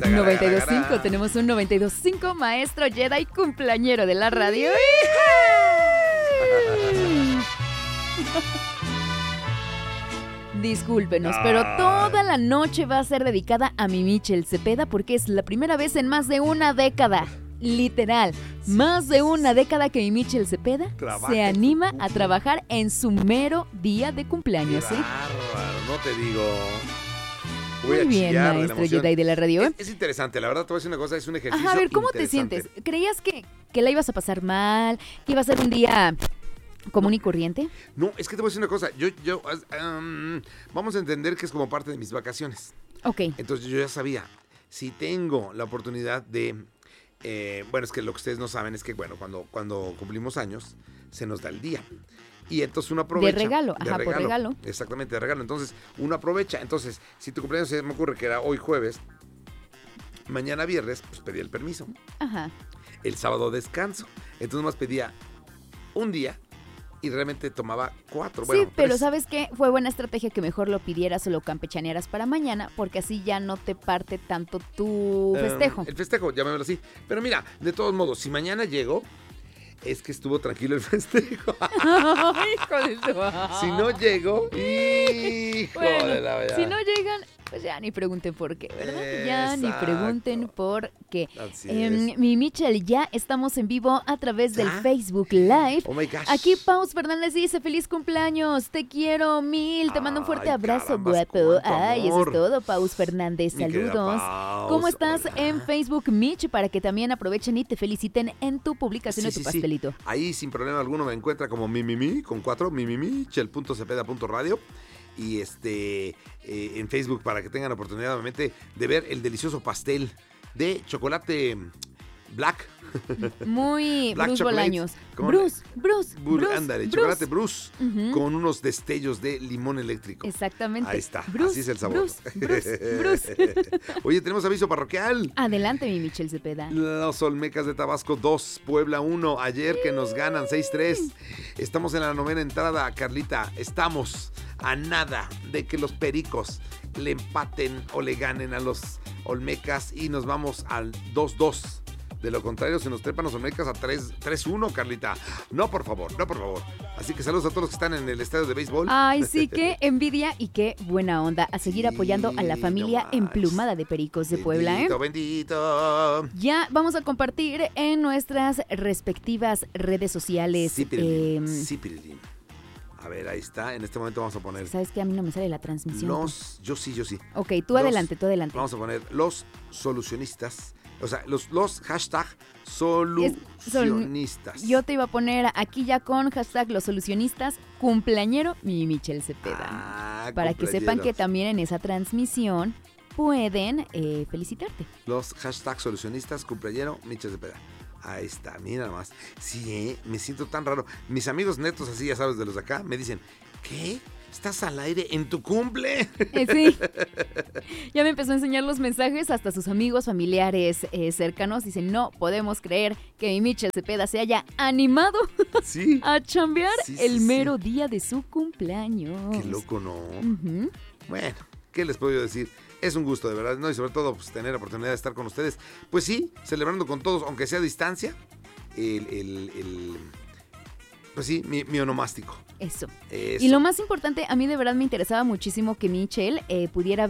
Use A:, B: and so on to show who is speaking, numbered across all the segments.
A: 92.5, tenemos un 92.5 maestro Jedi cumpleañero de la radio. Discúlpenos, pero toda la noche va a ser dedicada a mi Michel Cepeda porque es la primera vez en más de una década. Literal, más de una década que mi Michel Cepeda se anima a trabajar en su mero día de cumpleaños.
B: Qué bárbaro, no te digo.
A: Muy bien, maestro Jedi de la radio.
B: Es interesante, la verdad, te voy a decir una cosa, es un ejercicio.
A: Ajá, a ver, ¿cómo te sientes? ¿Creías que la ibas a pasar mal? ¿Que iba a ser un día común y corriente?
B: No, es que te voy a decir una cosa. Vamos a entender que es como parte de mis vacaciones.
A: Ok.
B: Entonces yo ya sabía, si tengo la oportunidad de... bueno, es que lo que ustedes no saben es que, bueno, cuando cumplimos años, se nos da el día. Y entonces uno aprovecha.
A: De regalo, por regalo.
B: Exactamente, de regalo. Entonces, uno aprovecha. Entonces, si tu cumpleaños se me ocurre que era hoy jueves, mañana viernes, pues pedía el permiso.
A: Ajá.
B: El sábado descanso. Entonces, nomás pedía un día y realmente tomaba 4.
A: Sí,
B: bueno,
A: pero
B: 3.
A: ¿sabes qué? Fue buena estrategia que mejor lo pidieras o lo campechanearas para mañana, porque así ya no te parte tanto tu festejo.
B: El festejo, llamémoslo así. Pero mira, de todos modos, si mañana llego, es que estuvo tranquilo el festejo.
A: Hijo de tu...
B: Si no llego, hijo
A: bueno,
B: de la verdad.
A: Si no llegan, pues ya ni pregunten por qué, ¿verdad? Ya ni pregunten por qué.
B: Así es.
A: Mi Michel, ya estamos en vivo a través del Facebook Live.
B: Oh my gosh.
A: Aquí Paus Fernández dice, feliz cumpleaños, te quiero mil, te mando un fuerte abrazo,
B: carambas,
A: guapo.
B: cuánto
A: Ay, eso
B: amor.
A: es todo, Paus Fernández,
B: Mi querida
A: saludos.
B: Paus,
A: ¿Cómo estás
B: hola.
A: en Facebook, Mitch? Para que también aprovechen y te feliciten en tu publicación de tu pastelito.
B: Ahí sin problema alguno me encuentra como Mimimi con 4, Chel.cepeda.radio. Y en Facebook para que tengan oportunidad nuevamente de ver el delicioso pastel de chocolate black.
A: Muy
B: Black
A: Bruce
B: chocolate
A: Bolaños.
B: con-
A: Bruce.
B: Ándale, chocolate Bruce
A: Ujú.
B: con unos destellos de limón eléctrico.
A: Exactamente.
B: Ahí está,
A: Bruce,
B: así es el sabor.
A: Bruce.
B: Oye, tenemos aviso parroquial.
A: Adelante, mi Michel Cepeda.
B: Los Olmecas de Tabasco 2, Puebla 1, ayer que nos ganan 6-3. Estamos en la 9ª entrada, Carlita. Estamos a nada de que los Pericos le empaten o le ganen a los Olmecas y nos vamos al 2-2. De lo contrario, se nos trepan los Olmecas a 3-1, Carlita. No, por favor. Así que saludos a todos los que están en el estadio de béisbol.
A: Ay, sí, qué envidia y qué buena onda. A seguir apoyando a la familia
B: no más.
A: emplumada de Pericos de Puebla, ¿eh?
B: Bendito.
A: Ya vamos a compartir en nuestras respectivas redes sociales.
B: Sí, Pirilín. A ver, ahí está. En este momento vamos a poner
A: ¿Sabes qué? A mí no me sale la transmisión.
B: yo sí.
A: Ok, tú adelante.
B: Vamos a poner los solucionistas. O sea, los hashtag solucionistas.
A: Yo te iba a poner aquí ya con hashtag los solucionistas, cumpleañero mi Michel Cepeda. Para que sepan que también en esa transmisión pueden felicitarte.
B: Los hashtag solucionistas, cumpleañero, Michel Cepeda. Ahí está, mira nomás. Sí, me siento tan raro. Mis amigos netos, así ya sabes, de los de acá, me dicen, ¿qué? ¿Estás al aire en tu cumple?
A: Sí. Ya me empezó a enseñar los mensajes hasta sus amigos, familiares cercanos. Dicen, no podemos creer que mi Michel Cepeda se haya animado
B: Sí.
A: a chambear el mero
B: sí.
A: día de su cumpleaños.
B: Qué loco, ¿no?
A: Ujú.
B: Bueno, ¿qué les puedo yo decir? Es un gusto, de verdad, ¿no? Y sobre todo, pues, tener la oportunidad de estar con ustedes. Pues sí, celebrando con todos, aunque sea a distancia, pues sí, mi onomástico.
A: Eso.
B: Eso.
A: Y lo más importante, a mí de verdad me interesaba muchísimo que Michel pudiera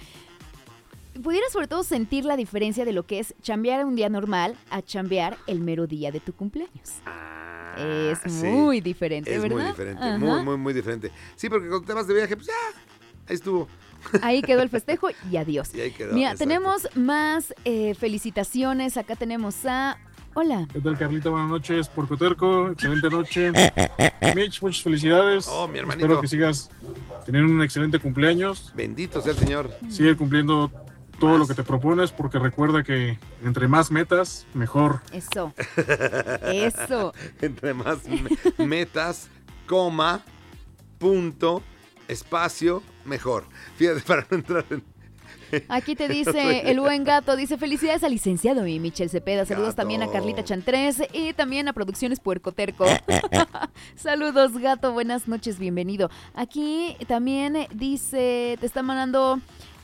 A: sobre todo sentir la diferencia de lo que es chambear un día normal a chambear el mero día de tu cumpleaños. Es
B: sí.
A: muy diferente,
B: Es
A: ¿verdad?
B: muy diferente,
A: Ajá.
B: muy diferente. Sí, porque cuando te vas de viaje, pues ya, ahí estuvo.
A: Ahí quedó el festejo y adiós.
B: Y ahí quedó.
A: Mira,
B: exacto.
A: tenemos más felicitaciones. Acá tenemos a... Hola.
C: ¿Qué tal, Carlita? Buenas noches, Porcoterco. Excelente noche. Mitch, muchas felicidades.
B: Oh, mi hermanito.
C: Espero que sigas teniendo un excelente cumpleaños.
B: Bendito sea el Señor.
C: Sigue cumpliendo todo lo que te propones, porque recuerda que entre más metas, mejor.
A: Eso. Eso.
B: Entre más metas, coma, punto, espacio, mejor. Fíjate, para no entrar en...
A: Aquí te dice el buen gato, dice felicidades al licenciado mi Michel Cepeda, saludos
B: Gato.
A: también a Carlita Chantrés y también a Producciones Puercoterco. Saludos gato, buenas noches, bienvenido. Aquí también dice, te está mandando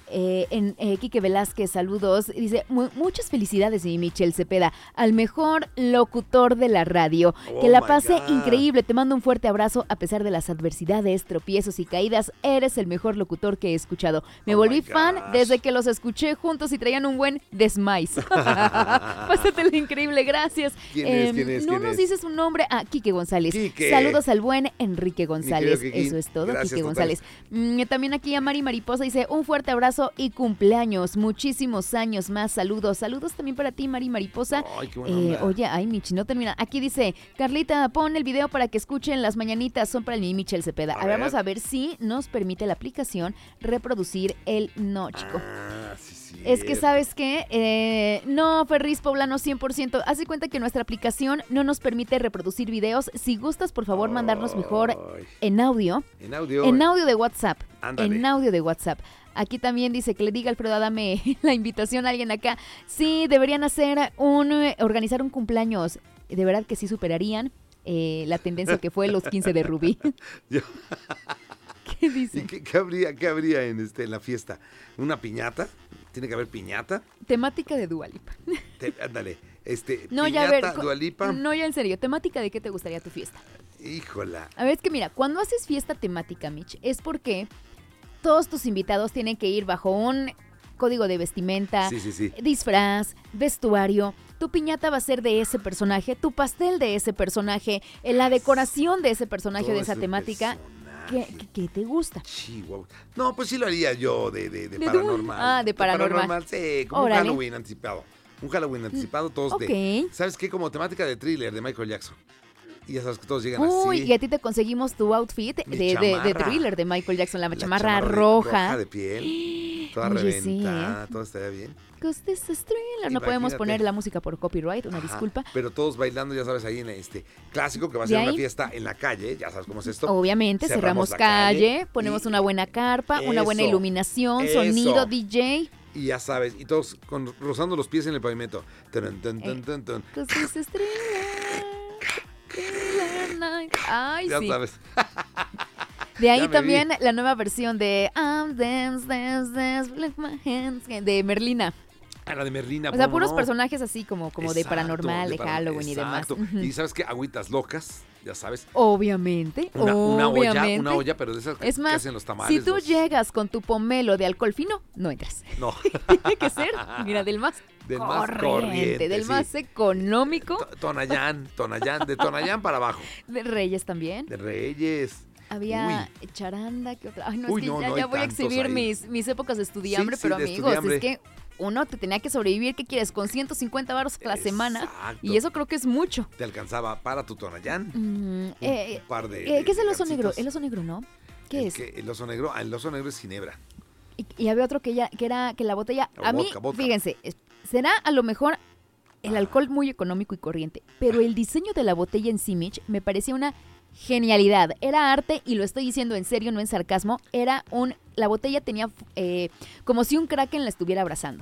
A: Quique Velázquez, saludos. Dice, muchas felicidades, mi Michel Cepeda, al mejor locutor de la radio. Que la pase increíble. Te mando un fuerte abrazo a pesar de las adversidades, tropiezos y caídas. Eres el mejor locutor que he escuchado. Me volví fan desde que los escuché juntos y traían un buen desmais. Pásatelo increíble, gracias.
B: ¿Quién es?
A: No nos dices un nombre. Quique González. Quique. Saludos al buen Enrique González. Eso es todo, gracias, Quique González. También aquí a Mari Mariposa dice, un fuerte abrazo y cumpleaños, muchísimos años más, saludos también para ti, Mari Mariposa.
B: Ay, qué buena onda.
A: Oye, Michi, no termina. Aquí dice, Carlita, pon el video para que escuchen las mañanitas, son para el Michel Cepeda. Vamos a ver si nos permite la aplicación reproducir el no, chico.
B: Sí,
A: es que, ¿sabes qué? No, Ferris Poblano 100%. Haz de cuenta que nuestra aplicación no nos permite reproducir videos. Si gustas, por favor, mandarnos mejor en audio. En audio de WhatsApp.
B: Ándale.
A: En audio de WhatsApp. Aquí también dice que le diga Alfredo Adame la invitación a alguien acá. Sí, deberían organizar un cumpleaños. De verdad que sí superarían la tendencia que fue los 15 de Rubí. ¿Qué dice?
B: ¿Y qué habría en la fiesta? ¿Una piñata? ¿Tiene que haber piñata?
A: Temática de Dua Lipa.
B: Ándale.
A: No,
B: piñata,
A: ya a ver,
B: Dua Lipa.
A: No, ya en serio. ¿Temática de qué te gustaría tu fiesta?
B: Híjola.
A: A ver, es que mira, cuando haces fiesta temática, Mitch, es porque todos tus invitados tienen que ir bajo un código de vestimenta, disfraz, vestuario. Tu piñata va a ser de ese personaje, tu pastel de ese personaje, la decoración de ese personaje, de esa temática. ¿Qué te gusta?
B: Chihuahua. No, pues sí lo haría yo de paranormal.
A: De paranormal.
B: Sí, como
A: Órale.
B: un Halloween anticipado. Un Halloween anticipado, todos de... ¿Sabes qué? Como temática de Thriller de Michael Jackson. Y ya sabes que todos llegan así.
A: Y a ti te conseguimos tu outfit de Thriller de Michael Jackson, la chamarra roja.
B: De piel, toda reventada, todo estaría bien.
A: Because this is Thriller. No podemos poner la música por copyright, una disculpa.
B: Pero todos bailando, ya sabes, ahí en clásico que va a ser una fiesta en la calle, ya sabes cómo es esto.
A: Obviamente, cerramos calle, ponemos una buena carpa, una buena iluminación, sonido, DJ.
B: Y ya sabes, y todos rozando los pies en el pavimento.
A: Because this is Thriller. Ay,
B: ya
A: sí.
B: sabes.
A: De ahí también la nueva versión de I'm dance, lift my hands, de Merlina.
B: La de Merlina.
A: O sea, puros personajes así como de paranormal, de Halloween y demás.
B: Y ¿sabes qué? Agüitas locas, ya sabes.
A: Obviamente.
B: Una olla, pero de esas que hacen los tamales.
A: Si tú llegas con tu pomelo de alcohol fino, no entras.
B: No.
A: Tiene que ser, mira, del más corriente, del más económico.
B: Tonayán, de Tonayán para abajo.
A: De Reyes también.
B: De Reyes.
A: Había charanda, ¿qué otra? Ay, no, ya voy a exhibir mis épocas de estudiambre, pero amigos, es que uno te tenía que sobrevivir, ¿qué quieres? Con 150 varos a la semana. Y eso creo que es mucho.
B: ¿Te alcanzaba para tu Tonayán?
A: Un par de ¿qué es el oso negro? El oso negro, ¿no? ¿Qué es?
B: El oso negro es ginebra.
A: Y había otro que era que la botella, vodka. Fíjense, será a lo mejor el alcohol muy económico y corriente, pero el diseño de la botella en sí, Mitch, me parecía una genialidad. Era arte, y lo estoy diciendo en serio, no en sarcasmo. La botella tenía como si un kraken la estuviera abrazando.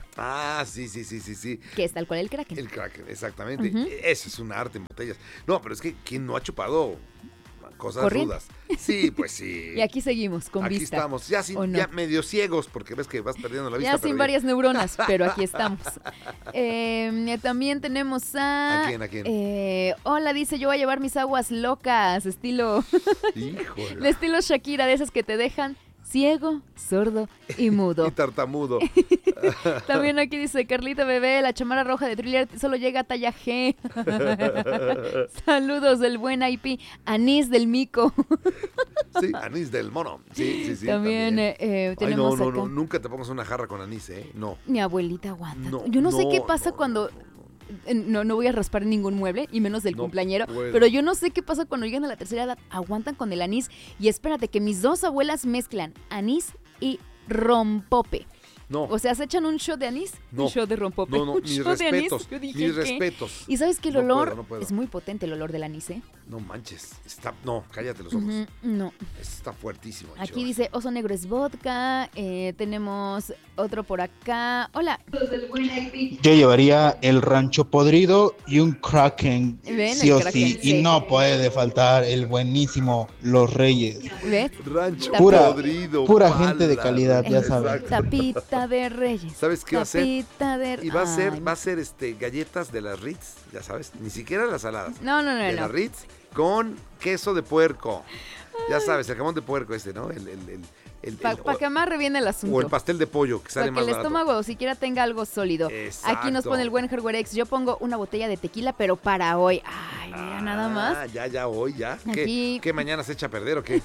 B: Sí.
A: Que es tal cual el kraken.
B: El kraken, exactamente. Eso es un arte en botellas. No, pero es que ¿quién no ha chupado cosas rudas? Sí, pues sí.
A: Y aquí seguimos, con
B: aquí
A: vista.
B: Aquí estamos, ya medio ciegos, porque ves que vas perdiendo la vista.
A: Ya sin varias neuronas, pero aquí estamos. También tenemos
B: ¿A quién?
A: Hola, dice, yo voy a llevar mis aguas locas, estilo...
B: Híjole.
A: De estilo Shakira, de esas que te dejan ciego, sordo y mudo.
B: Y tartamudo.
A: También aquí dice, Carlita bebé, la chamarra roja de Thriller solo llega a talla G. Saludos del buen IP, Anís del Mico.
B: Sí, anís del mono. Sí.
A: También tenemos acá.
B: No, nunca te pongas una jarra con anís, ¿eh? No.
A: Mi abuelita aguanta. Yo no sé qué pasa cuando... No voy a raspar ningún mueble, y menos del cumpleañero, pero yo no sé qué pasa cuando llegan a la tercera edad, aguantan con el anís, y espérate que mis dos abuelas mezclan anís y rompope.
B: No.
A: O sea, se echan un shot de anís, un shot de rompope.
B: No, mis respetos. Mis respetos.
A: Y sabes que el olor es muy potente, el olor del anís, ¿eh?
B: No manches. Cállate los ojos.
A: No.
B: Está fuertísimo.
A: Aquí dice, oso negro es vodka. Tenemos otro por acá. Hola.
D: Yo llevaría el rancho podrido y un kraken, sí o sí. Y no puede faltar el buenísimo Los Reyes.
A: ¿Ves?
B: Rancho podrido.
D: Pura gente de calidad, ya sabes.
A: Tapita Papita de Reyes.
B: ¿Sabes qué va a ser?
A: Papita de...
B: Y va a ser galletas de las Ritz, ya sabes, ni siquiera las saladas.
A: No.
B: De las Ritz con queso de puerco. Ya sabes, el jamón de puerco ¿no?
A: Para que amarre bien el asunto.
B: O el pastel de pollo, que sale más barato.
A: Para que el estómago siquiera tenga algo sólido.
B: Exacto.
A: Aquí nos pone el buen Herwerex. Yo pongo una botella de tequila, pero para hoy. Ay, mira, nada más.
B: Ya, hoy, ya.
A: Aquí...
B: ¿Qué mañana se echa a perder o qué?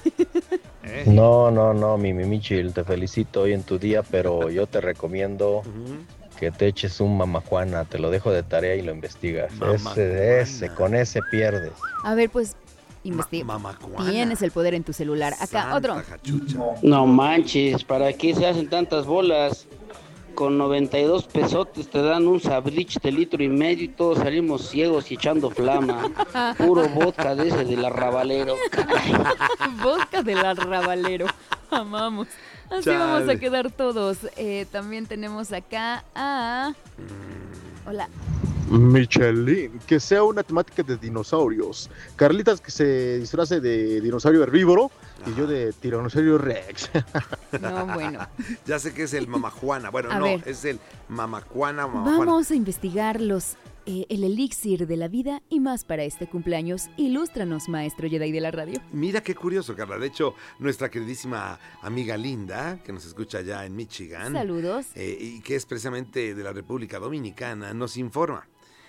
E: No, mi Michel, te felicito hoy en tu día, pero yo te recomiendo que te eches un mamajuana. Te lo dejo de tarea y lo investigas. Con ese pierdes.
A: A ver, pues... Investiga. Tienes el poder en tu celular. Acá,
B: Santa
A: otro.
B: Cachucha.
F: No manches, ¿para qué se hacen tantas bolas? Con 92 pesotes te dan un sabrich de 1,5 litros y todos salimos ciegos y echando flama. Puro vodka de ese del arrabalero.
A: Vodka del arrabalero. Amamos. Así
B: Chale.
A: vamos a quedar todos. También tenemos acá a... Hola.
G: Michelin, que sea una temática de dinosaurios. Carlitas que se disfrace de dinosaurio herbívoro y yo de tiranosaurio rex.
A: No, bueno.
B: Ya sé que es el mamajuana. Bueno, es el mamajuana.
A: Vamos a investigar el elixir de la vida y más para este cumpleaños. Ilústranos, maestro Jedi de la radio.
B: Mira qué curioso, Carla. De hecho, nuestra queridísima amiga Linda, que nos escucha allá en Michigan.
A: Saludos.
B: Y que es precisamente de la República Dominicana, nos informa.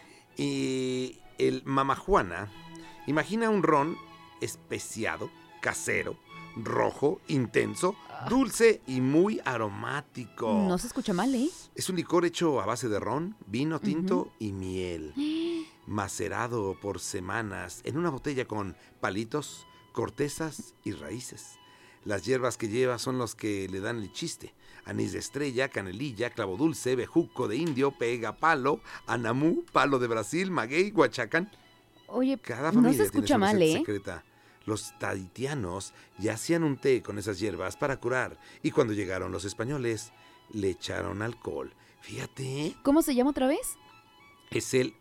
B: Y el mamajuana, imagina un ron especiado, casero, rojo, intenso, dulce y muy aromático.
A: No se escucha mal, ¿eh?
B: Es un licor hecho a base de ron, vino tinto y miel, macerado por semanas en una botella con palitos, cortezas y raíces. Las hierbas que lleva son los que le dan el chiste. Anís de estrella, canelilla, clavo dulce, bejuco de indio, pega palo, anamú, palo de Brasil, maguey, guachacán.
A: Oye,
B: cada familia
A: no se escucha
B: tiene su
A: mal,
B: receta
A: ¿eh?
B: secreta. Los tahitianos ya hacían un té con esas hierbas para curar. Y cuando llegaron los españoles, le echaron alcohol. Fíjate.
A: ¿Cómo se llama otra vez?
B: Es el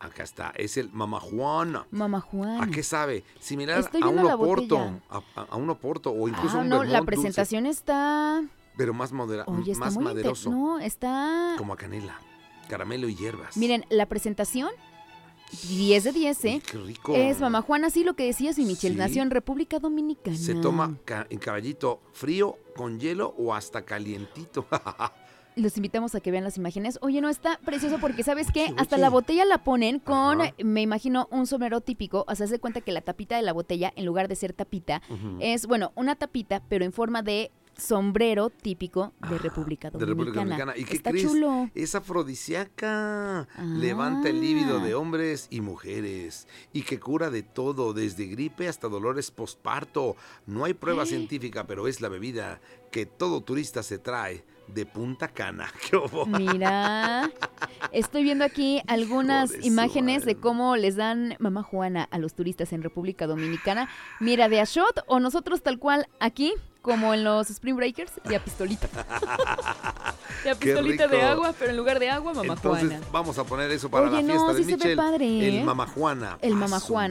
B: mamajuana.
A: Mamajuana.
B: ¿A qué sabe? Similar
A: Estoy
B: a un
A: viendo la
B: Oporto.
A: botella.
B: A un Oporto o incluso un
A: no,
B: Vermont
A: la presentación
B: dulce,
A: está...
B: pero más
A: Oye, está
B: más
A: muy
B: maderoso.
A: No, está...
B: Como a canela, caramelo y hierbas.
A: Miren, la presentación, 10 de 10, ¿eh?
B: Uy, qué rico.
A: Es mamajuana, sí, lo que decías, mi Michel.
B: Sí.
A: Nació en República Dominicana.
B: Se toma en caballito frío, con hielo o hasta calientito.
A: Los invitamos a que vean las imágenes. Oye, no, está precioso porque, ¿sabes qué?
B: Oye.
A: Hasta la botella la ponen con,
B: Ajá.
A: me imagino, un sombrero típico. O sea, se cuenta que la tapita de la botella, en lugar de ser tapita, es, bueno, una tapita, pero en forma de sombrero típico de República Dominicana.
B: De República Dominicana. ¿Y qué
A: está
B: crees?
A: chulo.
B: Es afrodisíaca. Levanta el líbido de hombres y mujeres. Y que cura de todo, desde gripe hasta dolores posparto. No hay prueba científica, pero es la bebida que todo turista se trae de Punta Cana. ¡Qué obo!
A: Mira, estoy viendo aquí algunas
B: Hijo de
A: imágenes
B: su
A: de
B: alma.
A: cómo les dan mamajuana a los turistas en República Dominicana. Mira, de a shot o nosotros tal cual aquí, como en los Spring Breakers, de a pistolita. De a
B: ¡Qué
A: pistolita de
B: rico!
A: agua, pero en lugar de agua, mamajuana.
B: Entonces vamos a poner eso para
A: Oye,
B: la
A: no,
B: fiesta de
A: sí se ve
B: Michel.
A: padre, ¿eh?
B: El mamajuana.
A: El
B: Ah, su
A: mamajuana.